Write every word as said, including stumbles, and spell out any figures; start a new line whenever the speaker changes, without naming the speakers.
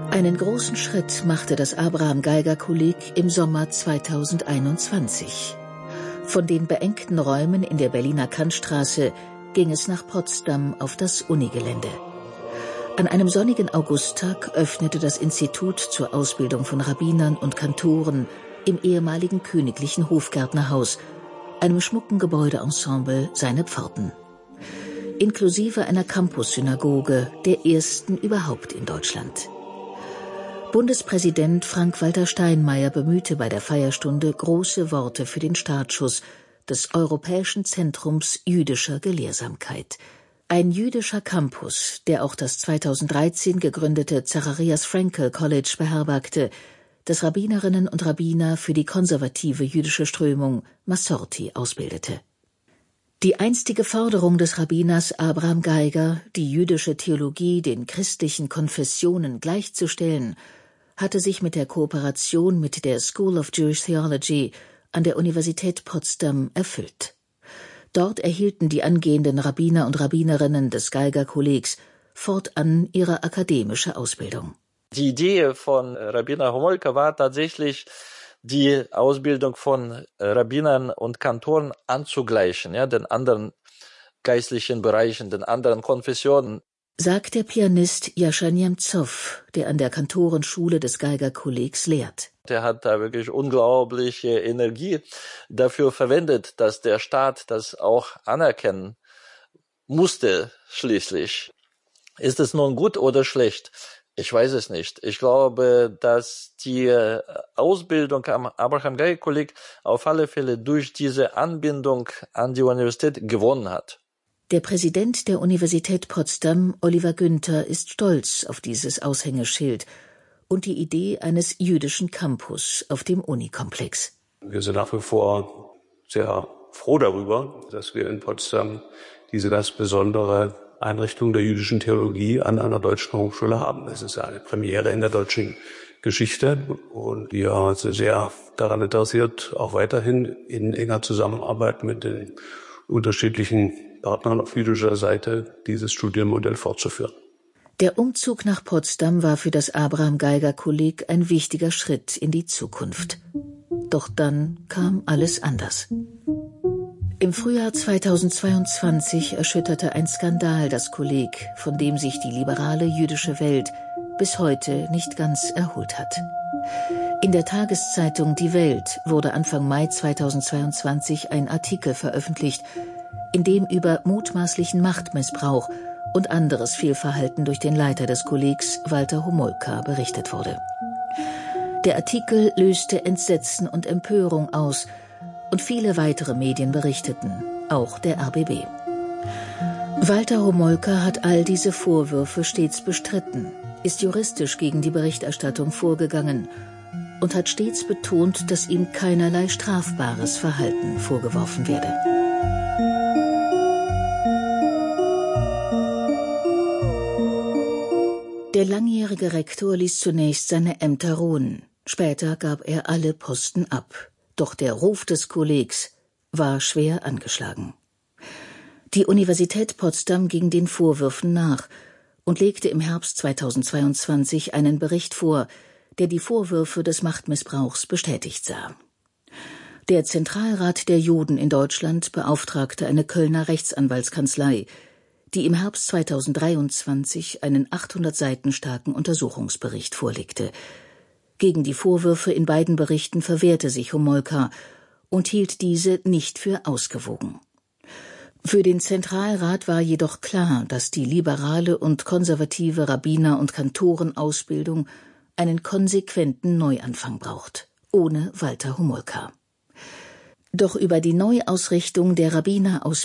Einen großen Schritt machte das Abraham-Geiger-Kolleg im Sommer zweitausendeinundzwanzig. Von den beengten Räumen in der Berliner Kantstraße ging es nach Potsdam auf das Unigelände. An einem sonnigen Augusttag öffnete das Institut zur Ausbildung von Rabbinern und Kantoren im ehemaligen Königlichen Hofgärtnerhaus, einem schmucken Gebäudeensemble, seine Pforten. Inklusive einer Campus-Synagoge, der ersten überhaupt in Deutschland. Bundespräsident Frank-Walter Steinmeier bemühte bei der Feierstunde große Worte für den Startschuss des Europäischen Zentrums jüdischer Gelehrsamkeit. Ein jüdischer Campus, der auch das zweitausenddreizehn gegründete Zacharias Frankel College beherbergte, das Rabbinerinnen und Rabbiner für die konservative jüdische Strömung Masorti ausbildete. Die einstige Forderung des Rabbiners Abraham Geiger, die jüdische Theologie den christlichen Konfessionen gleichzustellen, hatte sich mit der Kooperation mit der School of Jewish Theology an der Universität Potsdam erfüllt. Dort erhielten die angehenden Rabbiner und Rabbinerinnen des Geiger-Kollegs fortan ihre akademische Ausbildung.
Die Idee von Rabbiner Homolka war tatsächlich, die Ausbildung von Rabbinern und Kantoren anzugleichen, ja, den anderen geistlichen Bereichen, den anderen Konfessionen.
Sagt der Pianist Jascha Niemzow, der an der Kantorenschule des Geiger-Kollegs lehrt.
Der hat da wirklich unglaubliche Energie dafür verwendet, dass der Staat das auch anerkennen musste schließlich. Ist es nun gut oder schlecht? Ich weiß es nicht. Ich glaube, dass die Ausbildung am Abraham-Geiger-Kolleg auf alle Fälle durch diese Anbindung an die Universität gewonnen hat.
Der Präsident der Universität Potsdam, Oliver Günther, ist stolz auf dieses Aushängeschild und die Idee eines jüdischen Campus auf dem Unikomplex.
Wir sind nach wie vor sehr froh darüber, dass wir in Potsdam diese ganz besondere Einrichtung der jüdischen Theologie an einer deutschen Hochschule haben. Es ist eine Premiere in der deutschen Geschichte und wir sind sehr daran interessiert, auch weiterhin in enger Zusammenarbeit mit den unterschiedlichen Partnern auf jüdischer Seite dieses Studienmodell fortzuführen.
Der Umzug nach Potsdam war für das Abraham-Geiger-Kolleg ein wichtiger Schritt in die Zukunft. Doch dann kam alles anders. Im Frühjahr zweitausendzweiundzwanzig erschütterte ein Skandal das Kolleg, von dem sich die liberale jüdische Welt bis heute nicht ganz erholt hat. In der Tageszeitung Die Welt wurde Anfang Mai zweitausendzweiundzwanzig ein Artikel veröffentlicht, in dem über mutmaßlichen Machtmissbrauch und anderes Fehlverhalten durch den Leiter des Kollegs, Walter Homolka, berichtet wurde. Der Artikel löste Entsetzen und Empörung aus, und viele weitere Medien berichteten, auch der R B B. Walter Homolka hat all diese Vorwürfe stets bestritten, ist juristisch gegen die Berichterstattung vorgegangen und hat stets betont, dass ihm keinerlei strafbares Verhalten vorgeworfen werde. Der langjährige Rektor ließ zunächst seine Ämter ruhen. Später gab er alle Posten ab. Doch der Ruf des Kollegs war schwer angeschlagen. Die Universität Potsdam ging den Vorwürfen nach und legte im Herbst zweitausendzweiundzwanzig einen Bericht vor, der die Vorwürfe des Machtmissbrauchs bestätigt sah. Der Zentralrat der Juden in Deutschland beauftragte eine Kölner Rechtsanwaltskanzlei, die im Herbst zweitausenddreiundzwanzig einen achthundert Seiten starken Untersuchungsbericht vorlegte. Gegen die Vorwürfe in beiden Berichten verwehrte sich Homolka und hielt diese nicht für ausgewogen. Für den Zentralrat war jedoch klar, dass die liberale und konservative Rabbiner- und Kantorenausbildung einen konsequenten Neuanfang braucht, ohne Walter Homolka. Doch über die Neuausrichtung der Rabbinerausbildung